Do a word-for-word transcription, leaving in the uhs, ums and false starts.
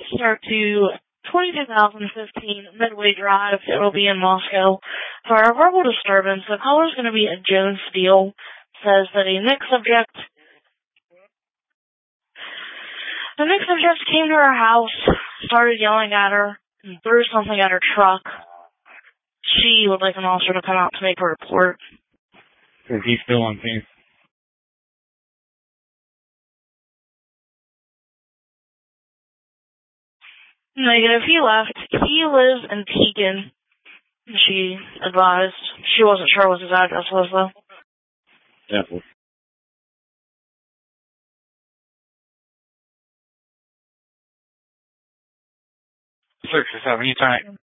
takes her to twenty-two thousand fifteen Midway Drive. It will be in Moscow. For a verbal disturbance, the caller is going to be a Joan Steele. Says that a next subject, the next subject came to her house, started yelling at her, and threw something at her truck. She would like an officer to come out to make a report. Is he still on scene? Negative. He left. He lives in Pekin. She advised. She wasn't sure what his address was, though. Yeah. Search this out anytime.